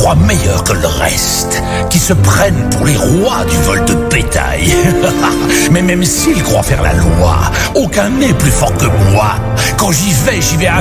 croient meilleurs que le reste, qui se prennent pour les rois du vol de bétail. Mais même s'ils croient faire la loi, aucun n'est plus fort que moi. Quand j'y vais à